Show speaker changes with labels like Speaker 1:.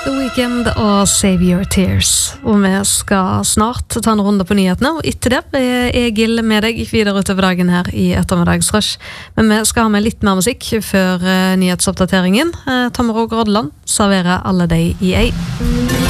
Speaker 1: The Weeknd og Save Your Tears. Og vi skal snart ta en runde på nyhetene, og etter det er Egil med deg videre utover dagen her i ettermiddagsrush. Men vi skal ha med litt mer musikk før nyhetsoppdateringen. Tom Roger Odland serverer alle deg i ei.